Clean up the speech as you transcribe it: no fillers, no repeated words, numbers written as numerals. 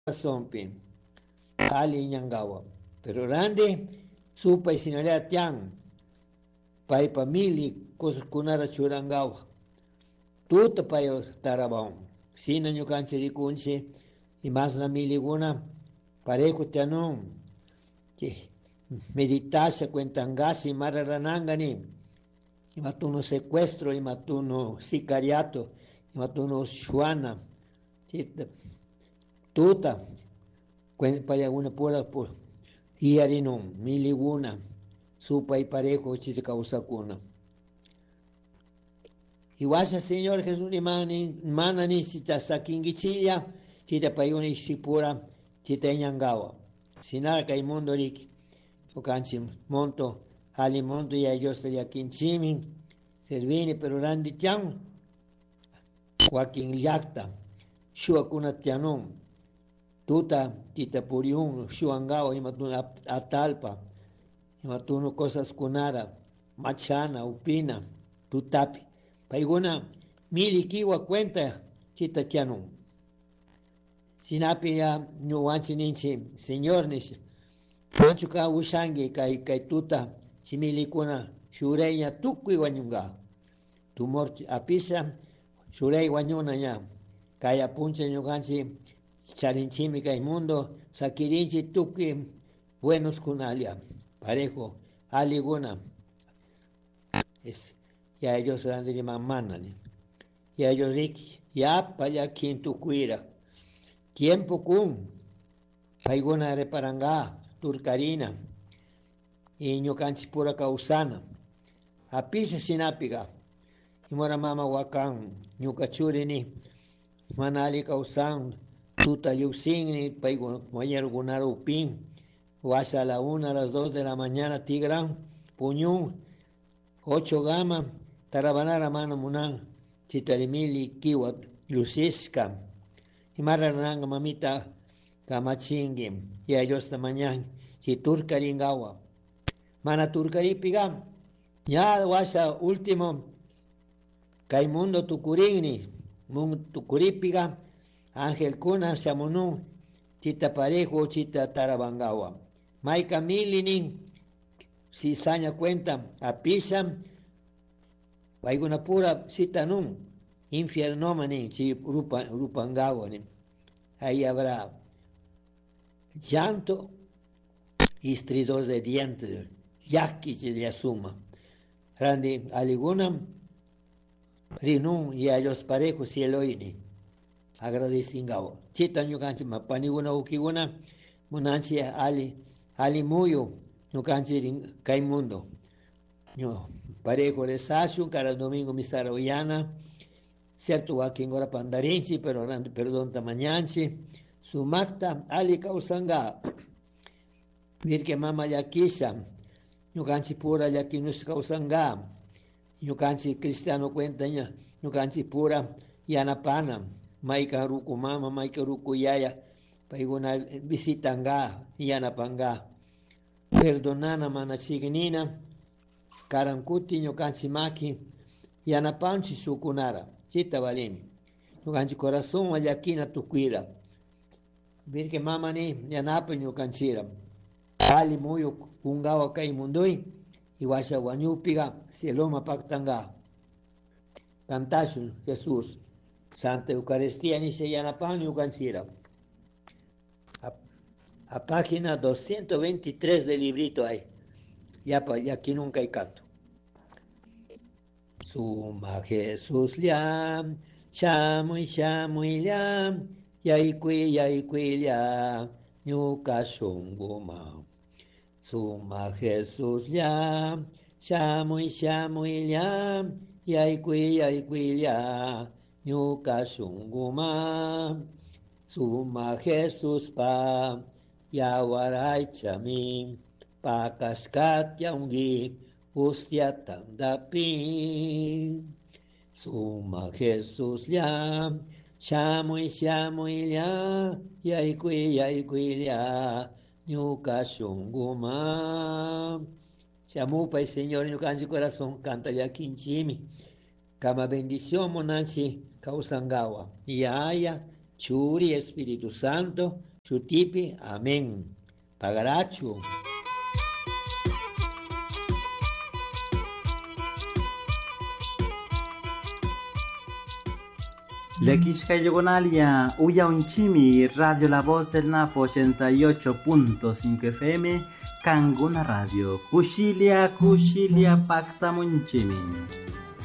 Sompi, Ali Ñangawa. Pero Rande, supa y sinalea tian, paipa mili, cosas kunara churangawa. Tuta payo tarabao. Sina ñukanche di kunche, y más la miliguna, parejo tianum, que meditase cuentangasi, mararanangani, y matuno secuestro, y matuno sicariato, y matuno shuana, tuta, para una pura y harinum, miliguna, supa y parejo, chiste causa cuna. Igual Señor Jesús ni manani sita sakingichilla, chita payuni sipura, chita ñangawa. Sinarca y mundo rik, ocanchi monto, ali monto y ellos de yakinchimin, servini pero randi tian, Joaquín Yacta, Shuakuna Tianum, Tuta, Tita Puriun, Shuangao, Imatuna Atalpa, Imatuno Cosas Kunara, Machana, Upina, Tutapi. Paiguna, milikiwa cuenta, Chita Tianum. Sinapi ya Nuanchi Ninchi, Señor Nish, Panchuka Ushangi, Kai Tuta, Chimilikuna, Shureya Tukui Wanyunga, Tumor Apisa, Shurei Wanyuna ya, Kaya Puncha Ñuganchi, Charinchimi mundo, Sakirinchi Tuki, Buenos Kunalia, Parejo, Aliguna, ya ellos eran de Mamanani, ya ellos Riki, ya Paya Quintucuira, Tiempo Kun, Paiguna Reparanga, Turcarina, y Ñucanchi Pura Causana, Apiso Sinapiga, y Mora Mama Wakan, Ñucachurini, Manali Causan, Tuta Yuxin, Paigo, Mayer Gunar Upin, Huasa a la 1, a las 2 de la mañana, Tigran, Puñún, 8 Gama, Tarabanara Mano Munan, Chitarimili, Kiwat, Lucisca, y Marananga Mamita, Kamachingi, y ellos esta mañana, Chiturcaringawa, Mana Turcaripiga, ya Huasa último, Caimundo Tucurini, Tucuripiga, Ángel Kuna, Shamunú, Chita Parejo, Chita Tarabangawa. Maika Milini, si saña cuenta, Apisa, Paiguna Pura, Citanum, Infiernomani, si Rupangawa. Ahí habrá llanto y estridor de dientes, yaqui de asuma. Randi Aliguna, Rinun y a los parejos cieloini. Agradecingao. Chita ñukanchi mapaniguna ukiguna, munanchi ali muyo, ñukanchi Caimundo. Ño parejo de Sashu, cara domingo misara Uyana, cierto wakingora pandarinchi, pero perdón tamañanchi, sumacta ali causanga, virke mama yakisha, ñukanchi pura yakinus causanga, ñukanchi cristiano cuentaña, ñukanchi pura yanapana. Maika ruku mama, maika ruku yaya, paiguna visitanga, yanapanga. Perdonana mana chignina, karankuti ñukanchi maki, yanapanchi sukunara, chita valimi. Ñukanchi corazón ayakina tukuira. Virke mama ni yanapa ñukanchira. Ali muyo kungawa kai mundui, iwasha wanyupiga, sieloma paktanga. Cantasun Jesús. Santa Eucaristía ni se llama pan y ucancira. A página 223 del librito hay. Ya aquí nunca hay canto. Suma Jesús liam, shamuy liam, yaikui liam, ñuka shunguma. Suma Jesús liam, shamuy liam, yaikui liam, Ñuka shunguma, suma Jesús pa, yawaray chami, pa kaskat yaungi, ustia tandapi. Suma Jesús ya, shamuy ya, yaikui ya, ñuka shunguma. Shamupa y Señor, ñuka en corazón, canta ya quinchimi. Kama bendición monanchi Kausangawa, Yaya, Churi, Espíritu Santo, Sutipi, amén. Pagarachu. Lequishka Yogonalia, Uya Unchimi, Radio La Voz del Napo 88.5 FM, Kanguna Radio, Kushilia, Pacta Munchimi.